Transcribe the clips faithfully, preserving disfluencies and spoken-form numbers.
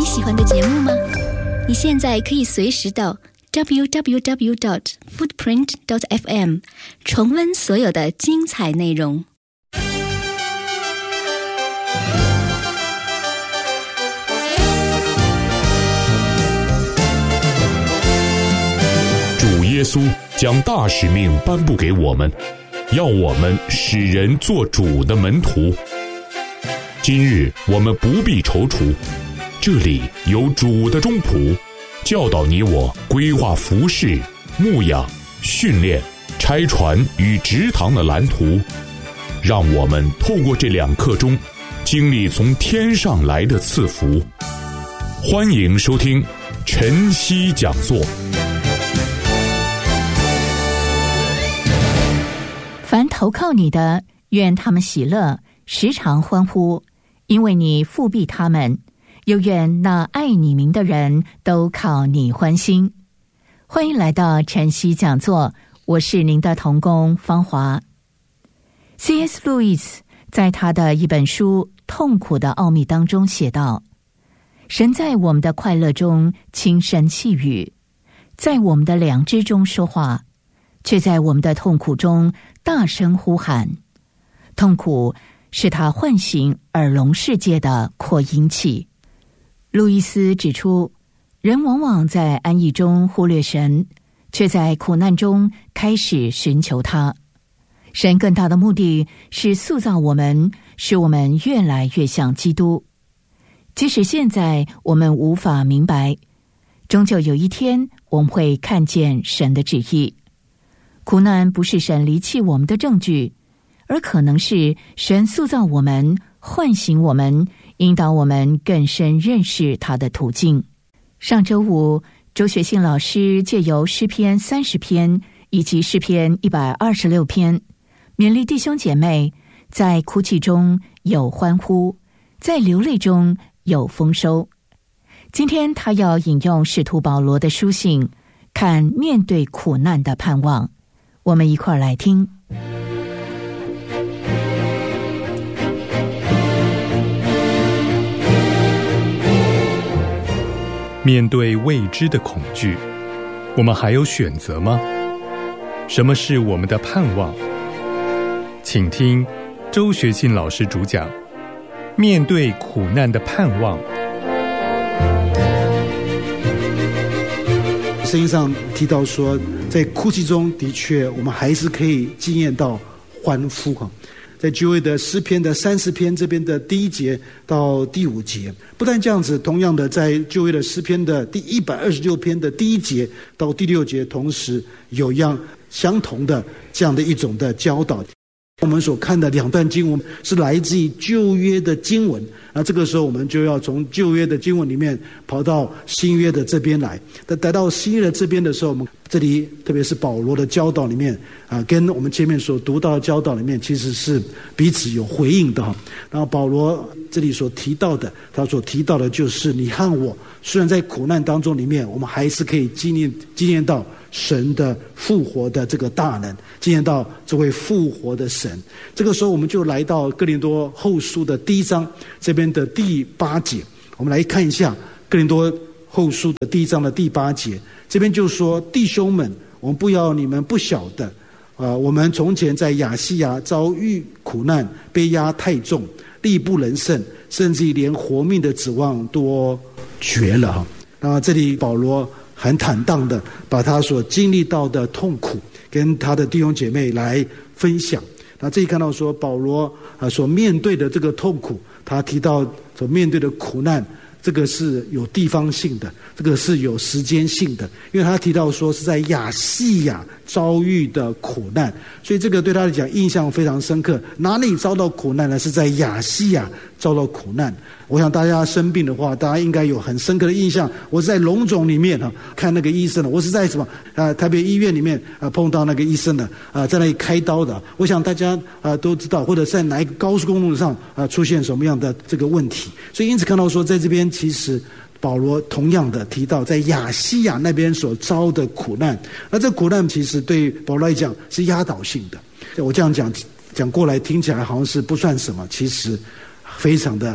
喜欢的节目吗？你现在可以随时到 double-u double-u double-u dot footprint dot f m 重温所有的精彩内容。 主耶稣将大使命颁布给我们，要我们使人做主的门徒。今日我们不必踌躇，这里有主的中仆，教导你我规划服事、牧养、训练、拆船与植堂的蓝图。让我们透过这两刻钟，经历从天上来的赐福。欢迎收听晨曦讲座。 凡投靠你的，愿他们喜乐，时常欢呼，因为你复庇他们。又愿那爱你名的人都靠你欢心。欢迎来到晨曦讲座，我是您的同工芳华。C S 路易斯在他的一本书《痛苦的奥秘》当中写道：神在我们的快乐中轻声细语，在我们的良知中说话，却在我们的痛苦中大声呼喊。痛苦是他唤醒耳聋世界的扩音器。路易斯指出，人往往在安逸中忽略神，却在苦难中开始寻求他。神更大的目的是塑造我们，使我们越来越像基督。即使现在我们无法明白，终究有一天我们会看见神的旨意。苦难不是神离弃我们的证据，而可能是神塑造我们，唤醒我们，引导我们更深认识他的途径。上周五，周学信老师借由诗篇三十篇以及诗篇一百二十六篇，勉励弟兄姐妹，在哭泣中有欢呼，在流泪中有丰收。今天他要引用使徒保罗的书信，看面对苦难的盼望。我们一块儿来听。 面对未知的恐惧，我们还有选择吗？什么是我们的盼望？请听周学信老师主讲，面对苦难的盼望。 圣经上提到说，在哭泣中的确我们还是可以经验到欢呼。在旧约的诗篇的三十篇这边的第一节到第五节，不但这样子，同样的在旧约的诗篇的第一百二十六篇的第一节到第六节，同时有样相同的这样的一种的教导。我们所看的两段经文是来自于旧约的经文，那这个时候我们就要从旧约的经文里面跑到新约的这边来。但来到新约的这边的时候，我们这里特别是保罗的教导里面啊，跟我们前面所读到的教导里面其实是彼此有回应的哈。然后保罗这里所提到的，他所提到的就是你和我虽然在苦难当中里面，我们还是可以经验经验到神的复活的这个大能，经验到这位复活的神。这个时候我们就来到哥林多后书的第一章这边的第八节，我们来看一下哥林多后书的第一章的第八节。这边就说，弟兄们，我们不要你们不晓得，呃，我们从前在亚细亚遭遇苦难，被压太重，力不能胜，甚至连活命的指望都绝了哈。那这里保罗很坦荡的把他所经历到的痛苦跟他的弟兄姐妹来分享。那这里看到说保罗啊所面对的这个痛苦，他提到所面对的苦难，这个是有地方性的，这个是有时间性的，因为他提到说是在亚细亚遭遇的苦难，所以这个对他来讲印象非常深刻。哪里遭到苦难呢？是在亚细亚遭到苦难。我想大家生病的话，大家应该有很深刻的印象。我是在龙总里面啊看那个医生的，我是在什么啊台北医院里面啊碰到那个医生的啊，在那里开刀的。我想大家啊都知道，或者在哪一个高速公路上啊出现什么样的这个问题。所以因此看到说，在这边其实保罗同样的提到在亚细亚那边所遭的苦难，那这苦难其实对保罗来讲是压倒性的。我这样讲讲过来听起来好像是不算什么，其实非常的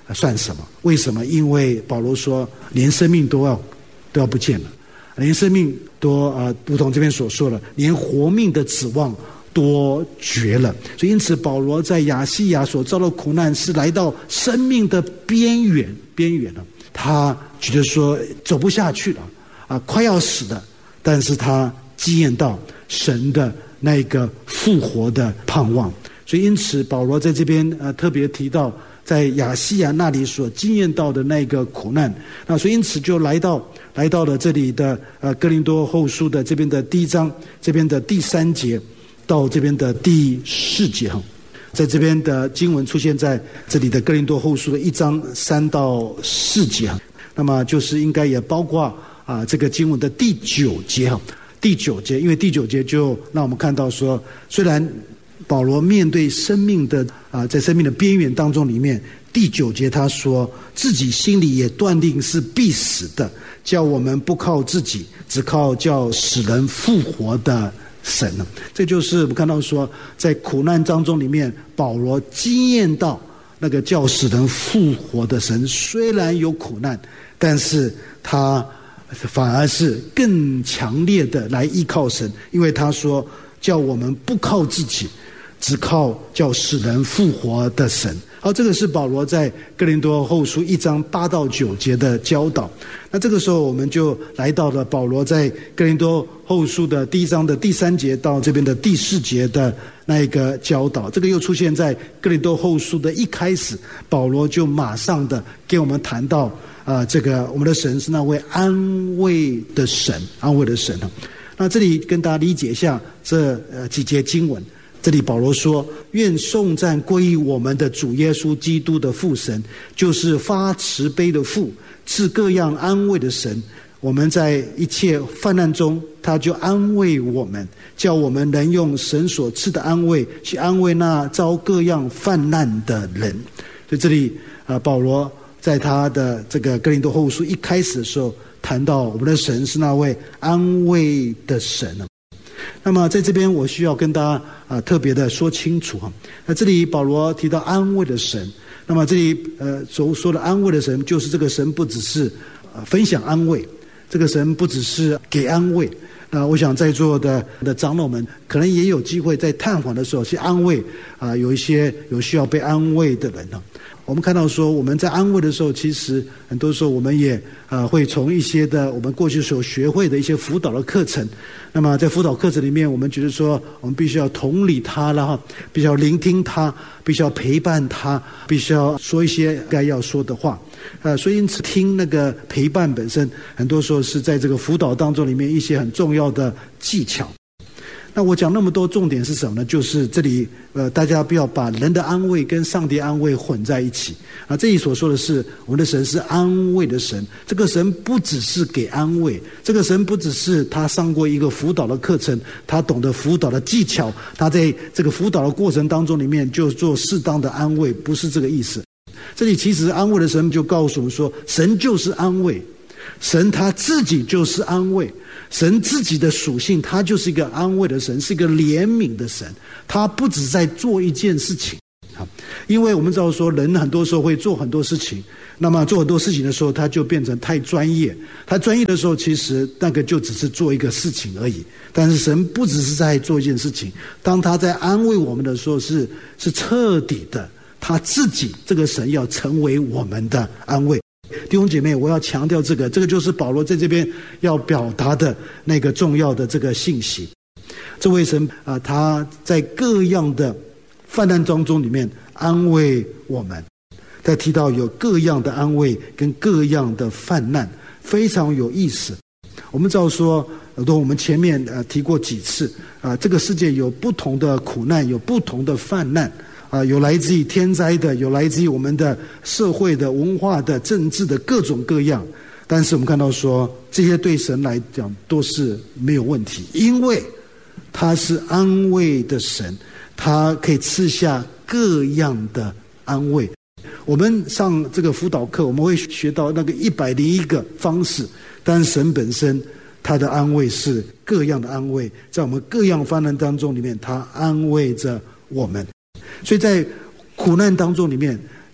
算什么？为什么？因为保罗说，连生命都要都要不见了，连生命都啊、呃，如同这边所说的，连活命的指望多绝了。所以因此，保罗在亚细亚所遭的苦难是来到生命的边缘，边缘了。他觉得说走不下去了啊，快要死了，但是他经验到神的那个复活的盼望。所以因此保罗在这边呃特别提到在亚细亚那里所经验到的那个苦难，那所以因此就来到来到了这里的呃哥林多后书的这边的第一章这边的第三节到这边的第四节哈，在这边的经文出现在这里的哥林多后书的一章三到四节哈，那么就是应该也包括啊、呃、这个经文的第九节哈，第九节，因为第九节就让我们看到说，虽然保罗面对生命的啊、呃，在生命的边缘当中里面，第九节他说自己心里也断定是必死的，叫我们不靠自己，只靠叫使人复活的神了。这就是我们看到说，在苦难当中里面，保罗经验到那个叫使人复活的神，虽然有苦难，但是他反而是更强烈的来依靠神，因为他说叫我们不靠自己，只靠叫使人复活的神。好，这个是保罗在哥林多后书一章八到九节的教导。那这个时候我们就来到了保罗在哥林多后书的第一章的第三节到这边的第四节的那一个教导。这个又出现在哥林多后书的一开始，保罗就马上的给我们谈到啊、呃，这个我们的神是那位安慰的神，安慰的神。那这里跟大家理解一下这呃几节经文。这里保罗说，愿颂赞归于我们的主耶稣基督的父神，就是发慈悲的父，赐各样安慰的神。我们在一切患难中，他就安慰我们，叫我们能用神所赐的安慰去安慰那遭各样患难的人。所以这里啊、呃，保罗在他的这个哥林多后书一开始的时候谈到我们的神是那位安慰的神。那么在这边我需要跟大家啊、呃、特别的说清楚哈。那这里保罗提到安慰的神，那么这里呃所说的安慰的神，就是这个神不只是、呃、分享安慰，这个神不只是给安慰。那我想在座的的长老们可能也有机会在探访的时候去安慰啊、呃、有一些有需要被安慰的人呢。我们看到说我们在安慰的时候，其实很多时候我们也呃会从一些的我们过去所学会的一些辅导的课程，那么在辅导课程里面，我们觉得说我们必须要同理他了，必须要聆听他，必须要陪伴他，必须要说一些该要说的话。呃，所以因此听那个陪伴本身，很多时候是在这个辅导当中里面一些很重要的技巧。那我讲那么多重点是什么呢？就是这里呃，大家不要把人的安慰跟上帝安慰混在一起啊。这里所说的是我们的神是安慰的神，这个神不只是给安慰，这个神不只是他上过一个辅导的课程，他懂得辅导的技巧，他在这个辅导的过程当中里面就做适当的安慰，不是这个意思。这里其实安慰的神就告诉我们说，神就是安慰，神他自己就是安慰，神自己的属性，他就是一个安慰的神，是一个怜悯的神，他不只在做一件事情。因为我们知道说人很多时候会做很多事情，那么做很多事情的时候他就变成太专业，他专业的时候其实那个就只是做一个事情而已。但是神不只是在做一件事情，当他在安慰我们的时候是是彻底的，他自己这个神要成为我们的安慰。弟兄姐妹，我要强调这个，这个就是保罗在这边要表达的那个重要的这个信息。这位神啊、呃，他在各样的患难当中里面安慰我们。在提到有各样的安慰跟各样的患难，非常有意思。我们知道说，呃，我们前面呃提过几次啊、呃，这个世界有不同的苦难，有不同的患难。啊、呃，有来自于天灾的，有来自于我们的社会的、文化的、政治的各种各样。但是我们看到说，这些对神来讲都是没有问题，因为他是安慰的神，他可以赐下各样的安慰。我们上这个辅导课，我们会学到那个一百零一个方式，但神本身他的安慰是各样的安慰，在我们各样患难当中里面，他安慰着我们。所以在苦难当中里面，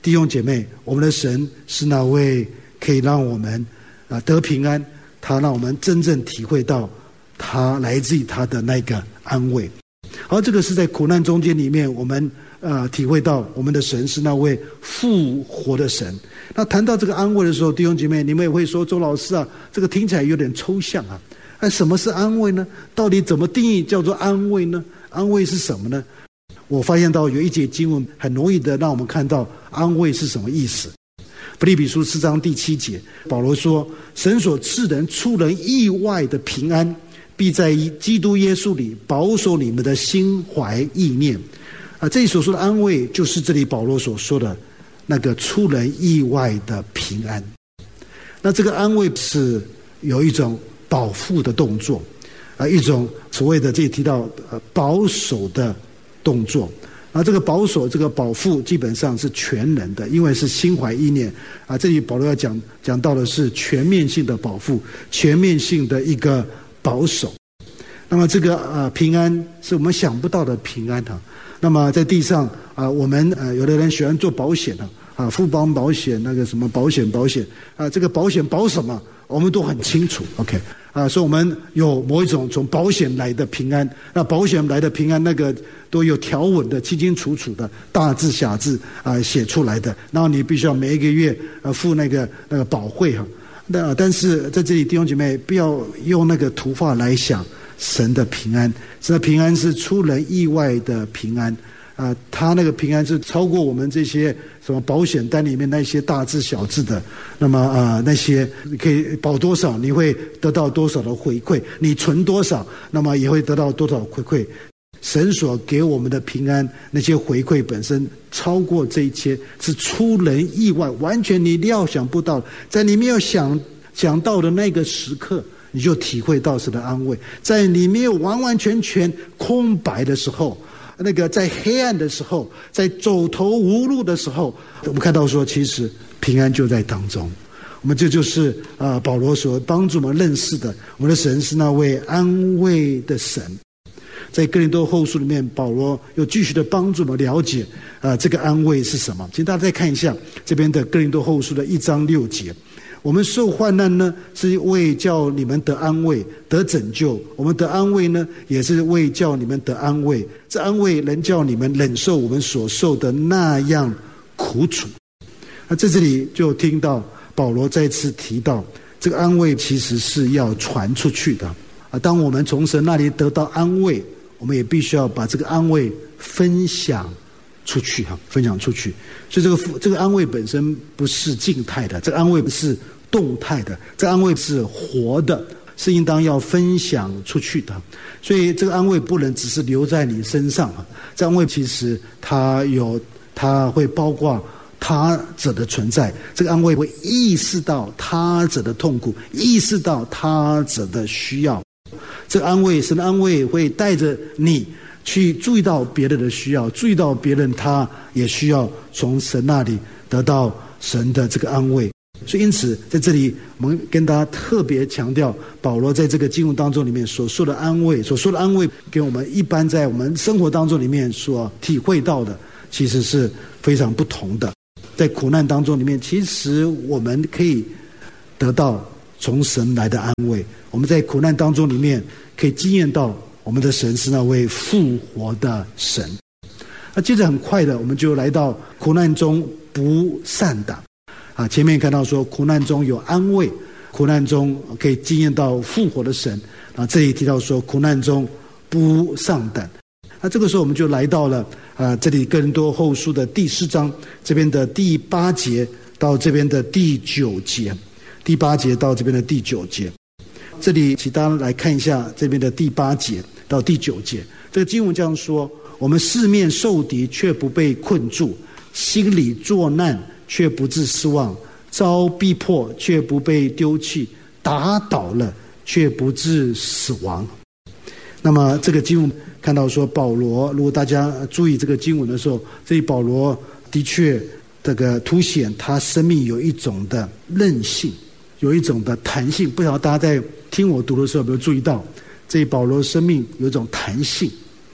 弟兄姐妹，我们的神是那位可以让我们啊得平安，他让我们真正体会到他来自于他的那个安慰。而这个是在苦难中间里面，我们呃体会到我们的神是那位复活的神。那谈到这个安慰的时候，弟兄姐妹，你们也会说，周老师啊，这个听起来有点抽象啊。那什么是安慰呢？到底怎么定义叫做安慰呢？安慰是什么呢？我发现到有一节经文很容易的让我们看到安慰是什么意思。腓立比书四章第七节，保罗说，神所赐人出人意外的平安，必在基督耶稣里保守你们的心怀意念。啊，这里所说的安慰，就是这里保罗所说的那个出人意外的平安。那这个安慰是有一种保护的动作，啊，一种所谓的这里提到呃保守的动作。啊，这个保守、这个保护基本上是全人的，因为是心怀意念啊。这里保罗要讲讲到的是全面性的保护，全面性的一个保守。那么这个呃平安是我们想不到的平安哈。那么在地上啊，我们呃有的人喜欢做保险啊，啊富邦保险那个什么保险保险啊，这个保险保什么，我们都很清楚。OK。啊，所以我们有某一种从保险来的平安，那保险来的平安，那个都有条文的，清清楚楚的，大字小字啊写出来的。然后你必须要每一个月呃付那个那个保费哈。那但是在这里弟兄姐妹不要用那个图画来想神的平安，神的平安是出人意外的平安。啊，他那个平安是超过我们这些什么保险单里面那些大字小字的。那么啊、呃，那些你可以保多少，你会得到多少的回馈；你存多少，那么也会得到多少回馈。神所给我们的平安，那些回馈本身超过这一切，是出人意外，完全你料想不到，在你没有想想到的那个时刻，你就体会到神的安慰。在你没有完完全全空白的时候，那个在黑暗的时候，在走投无路的时候，我们看到说，其实平安就在当中。我们这就是啊、呃，保罗所帮助我们认识的，我们的神是那位安慰的神。在哥林多后书里面，保罗又继续的帮助我们了解啊、呃，这个安慰是什么。请大家再看一下这边的哥林多后书的一章六节。我们受患难呢，是为叫你们得安慰、得拯救；我们得安慰呢，也是为叫你们得安慰。这安慰能叫你们忍受我们所受的那样苦楚。那在这里就听到保罗再次提到，这个安慰其实是要传出去的啊。当我们从神那里得到安慰，我们也必须要把这个安慰分享出去哈，分享出去。所以这个这个安慰本身不是静态的，这个安慰是动态的，这个安慰是活的，是应当要分享出去的。所以这个安慰不能只是留在你身上啊，这安慰其实它有，它会包括他者的存在。这个安慰会意识到他者的痛苦，意识到他者的需要。这个安慰，神的安慰会带着你去注意到别人的需要，注意到别人他也需要从神那里得到神的这个安慰。所以因此在这里我们跟大家特别强调，保罗在这个经文当中里面所说的安慰，所说的安慰跟我们一般在我们生活当中里面所体会到的其实是非常不同的。在苦难当中里面，其实我们可以得到从神来的安慰。我们在苦难当中里面可以经验到我们的神是那位复活的神。那接着很快的我们就来到苦难中不散胆啊，前面看到说苦难中有安慰，苦难中可以经验到复活的神啊，这里提到说苦难中不丧胆。那这个时候我们就来到了啊，这里哥林多后书的第四章这边的第八节到这边的第九节，第八节到这边的第九节。这里请大家来看一下这边的第八节到第九节。这个经文这样说：我们四面受敌却不被困住，心里作难却不致失望，遭逼迫却不被丢弃，打倒了却不致死亡。那么这个经文看到说，保罗，如果大家注意这个经文的时候，这里保罗的确这个凸显他生命有一种的韧性，有一种的弹性。不晓得大家在听我读的时候有没有注意到，这里保罗生命有一种弹性。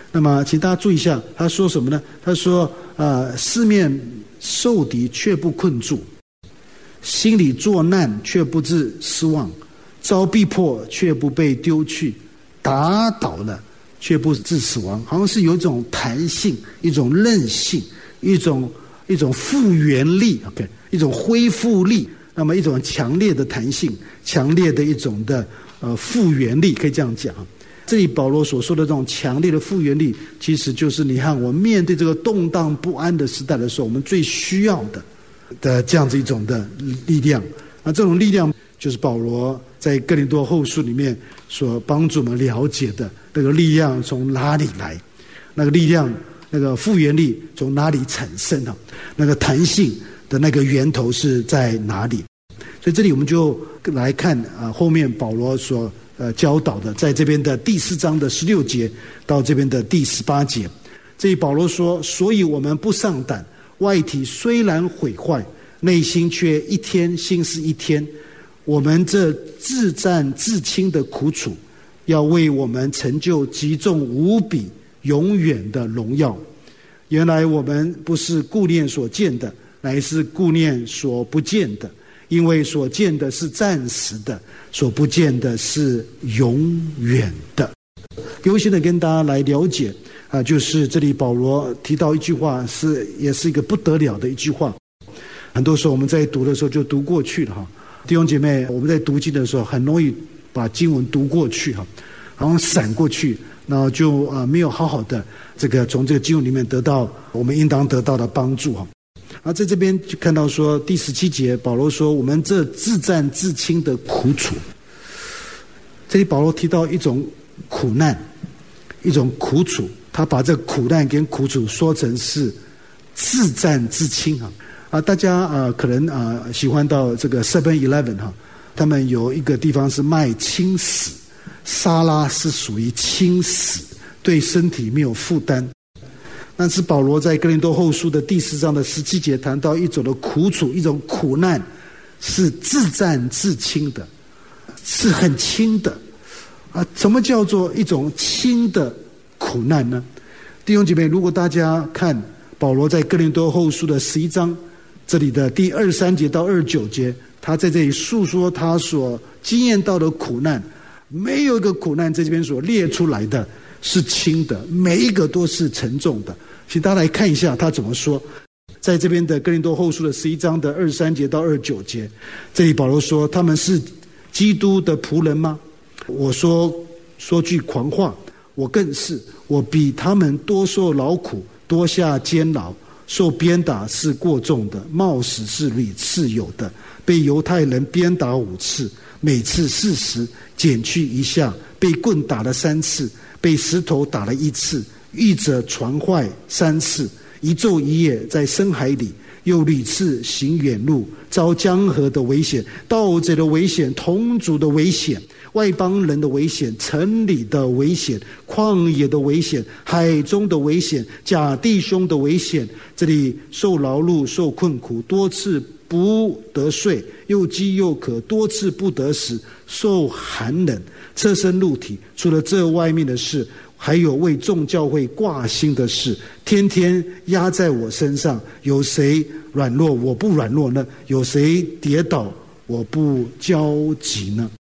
那么请大家注意一下，他说什么呢？他说呃，四面受敌却不困住，心里作难却不致失望，遭逼迫却不被丢去，打倒了却不致死亡。好像是有一种弹性，一种韧性，一种一种复原力 OK， 一种恢复力，那么一种强烈的弹性，强烈的一种的呃复原力，可以这样讲。这里保罗所说的这种强烈的复原力，其实就是你看我面对这个动荡不安的时代的时候，我们最需要的的这样子一种的力量。那这种力量就是保罗在哥林多后书里面所帮助我们了解的那个力量从哪里来，那个力量那个复原力从哪里产生的，那个弹性的那个源头是在哪里。所以这里我们就来看啊，后面保罗所呃教导的，在这边的第四章的十六节到这边的第十八节，这里保罗说，所以我们不丧胆，外体虽然毁坏，内心却一天新似一天。我们这自战自轻的苦楚，要为我们成就极重无比永远的荣耀。原来我们不是顾念所见的，乃是顾念所不见的，因为所见的是暂时的，所不见的是永远的。优先的跟大家来了解啊，就是这里保罗提到一句话，是也是一个不得了的一句话。很多时候我们在读的时候就读过去了哈，弟兄姐妹，我们在读经的时候很容易把经文读过去哈，然后闪过去，然后就啊、呃、没有好好的这个从这个经文里面得到我们应当得到的帮助哈。而在这边就看到说第十七节，保罗说我们这自战自轻的苦楚。这里保罗提到一种苦难，一种苦楚，他把这苦难跟苦楚说成是自战自轻啊。啊，大家啊、呃，可能啊、呃、喜欢到这个 seven eleven 哈，他们有一个地方是卖轻食，沙拉是属于轻食，对身体没有负担。但是保罗在哥林多后书的第四章的十七节谈到一种的苦楚，一种苦难是自战自轻的，是很轻的啊。什么叫做一种轻的苦难呢？弟兄姐妹，如果大家看保罗在哥林多后书的十一章这里的第二十三节到二十九节，他在这里述说他所经验到的苦难，没有一个苦难在这边所列出来的是轻的，每一个都是沉重的。请大家来看一下他怎么说。在这边的哥林多后书的十一章的二十三节到二十九节，这里保罗说，他们是基督的仆人吗？我说说句狂话，我更是，我比他们多受劳苦，多下监牢，受鞭打是过重的，冒死是屡次有的，被犹太人鞭打五次，每次四十，减去一下，被棍打了三次，被石头打了一次，遇者传坏三次，一昼一夜在深海里，又屡次行远路，遭江河的危险，盗贼的危险，同族的危险，外邦人的危险，城里的危险，旷野的危险，海中的危险，假弟兄的危险。这里受劳碌，受困苦，多次不得睡，又饥又渴，多次不得食，受寒冷，侧身露体。除了这外面的事，还有为众教会挂心的事，天天压在我身上。有谁软弱我不软弱呢？有谁跌倒我不焦急呢？